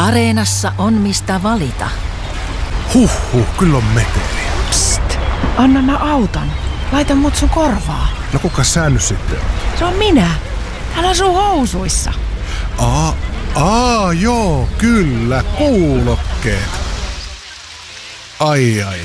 Areenassa on mistä valita. Huhhuh, kyllä on meteliä. Psst, anna mä autan. Laita mut sun korvaa. No kuka sä nyt sitten on? Se on minä. Täällä on sun housuissa. Joo, kyllä, kuulokkeet. Ai.